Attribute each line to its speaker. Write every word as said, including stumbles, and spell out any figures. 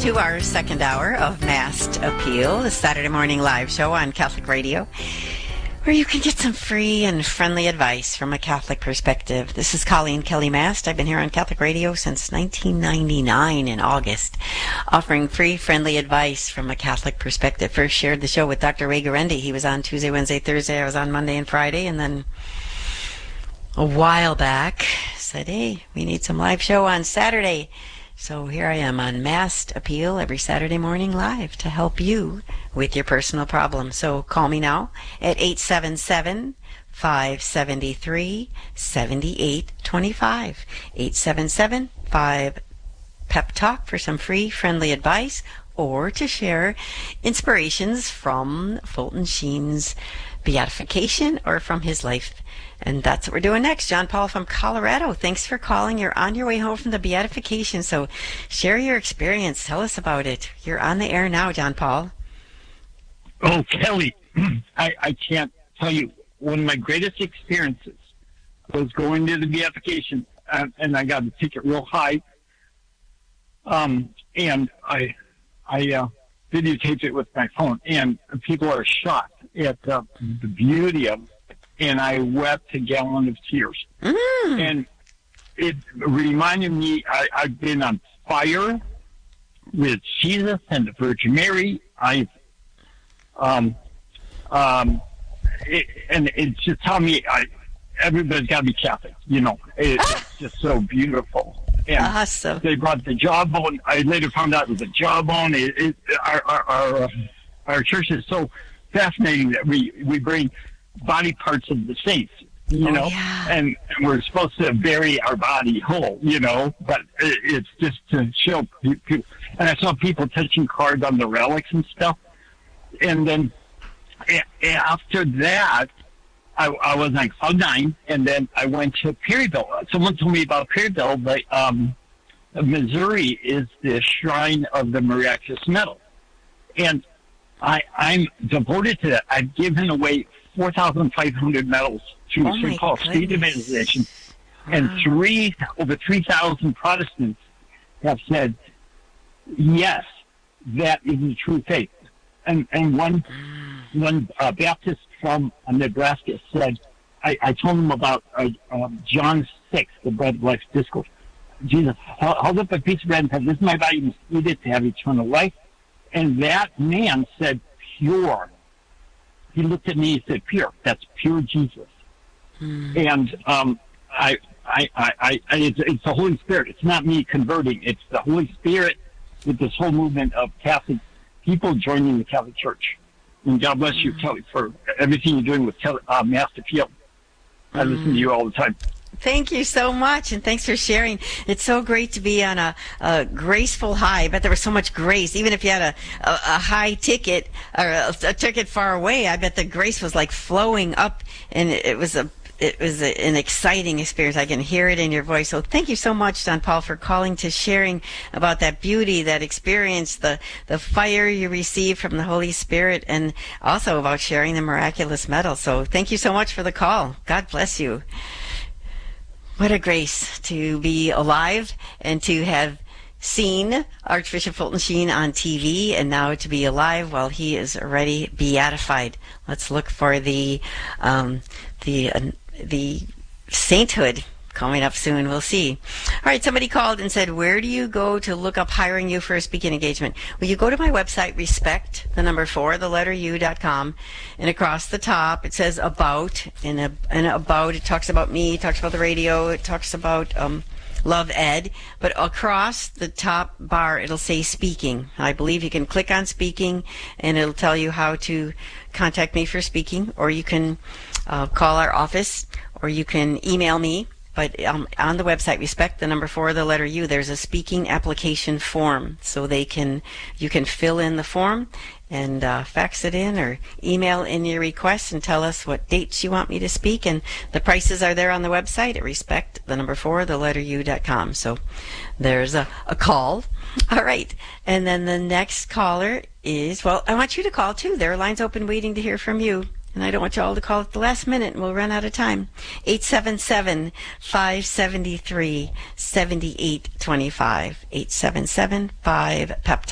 Speaker 1: to our second hour of Masked Appeal, the Saturday morning live show on Catholic Radio, where you can get some free and friendly advice from a Catholic perspective. This is Colleen Kelly Mast. I've been here on Catholic Radio since nineteen ninety-nine in August, offering free, friendly advice from a Catholic perspective. First shared the show with Doctor Ray Guarendi. He was on Tuesday, Wednesday, Thursday. I was on Monday and Friday, and then a while back said, hey, we need some live show on Saturday. So here I am on Masked Appeal every Saturday morning live to help you with your personal problem. So call me now at eight seven seven, five seven three, seven eight two five. eight seven seven, five Pep Talk for some free, friendly advice or to share inspirations from Fulton Sheen's beatification or from his life. And that's what we're doing next. John Paul from Colorado, thanks for calling. You're on your way home from the beatification, so share your experience. Tell us about it. You're on the air now, John Paul.
Speaker 2: Oh, Kelly, I, I can't tell you. One of my greatest experiences was going to the beatification, uh, and I got the ticket real high. Um, and I, I uh, videotaped it with my phone, and people are shocked at uh, the beauty of it. And I wept a gallon of tears. Mm. And it reminded me, I, I've been on fire with Jesus and the Virgin Mary. I've, um, um, it, and it just taught me, I, everybody's got to be Catholic, you know. It, it's just so beautiful. And
Speaker 1: awesome.
Speaker 2: They brought the jawbone. I later found out it was a jawbone. It, it, our, our, our, uh, our church is so fascinating that we, we bring body parts of the saints, you
Speaker 1: oh,
Speaker 2: know,
Speaker 1: yeah.
Speaker 2: and, and we're supposed to bury our body whole, you know, but it, it's just to show people. And I saw people touching cards on the relics and stuff. And then a- after that, I, I was on cloud nine, and then I went to Perryville. Someone told me about Perryville, but um, Missouri is the shrine of the miraculous medal. And I, I'm devoted to that. I've given away four thousand five hundred medals to
Speaker 1: oh
Speaker 2: Saint Paul Street Evangelization, wow. And three over three thousand Protestants have said, yes, that is the true faith. And and one one uh, Baptist from uh, Nebraska said, I, I told him about uh, um, John six, the bread of life discourse. Jesus held up a piece of bread and said, this is my body, you must eat it to have eternal life. And that man said, pure. He looked at me and said, pure. That's pure Jesus. Mm. And um, I, I, I, I, it's, it's the Holy Spirit. It's not me converting. It's the Holy Spirit with this whole movement of Catholic people joining the Catholic Church. And God bless mm. you, Kelly, for everything you're doing with Kelly, uh, Masked Appeal. I mm. listen to you all the time.
Speaker 1: Thank you so much, and thanks for sharing. It's so great to be on a, a graceful high. I bet there was so much grace. Even if you had a, a, a high ticket or a, a ticket far away, I bet the grace was like flowing up, and it, it was a it was a, an exciting experience. I can hear it in your voice. So thank you so much, John Paul, for calling to sharing about that beauty, that experience, the, the fire you receive from the Holy Spirit, and also about sharing the miraculous medal. So thank you so much for the call. God bless you. What a grace to be alive and to have seen Archbishop Fulton Sheen on T V, and now to be alive while he is already beatified. Let's look for the um, the uh, the sainthood coming up soon. We'll see. All right, somebody called and said, where do you go to look up hiring you for a speaking engagement? Well, you go to my website, respect, the number four, the letter U dot com, and across the top it says about, and, a, and about, it talks about me, it talks about the radio, it talks about um, Love Ed, but across the top bar it'll say speaking. I believe you can click on speaking, and it'll tell you how to contact me for speaking, or you can uh, call our office, or you can email me. But um, on the website, respect the number four, the letter U, there's a speaking application form. So they can, you can fill in the form and uh, fax it in or email in your requests and tell us what dates you want me to speak. And the prices are there on the website at respect the number four, the letter U dot com. So there's a, a call. All right. And then the next caller is, well, I want you to call too. There are lines open waiting to hear from you. And I don't want you all to call at the last minute, and we'll run out of time. eight seven seven, five seven three, seven eight two five. eight seven seven, five, P E P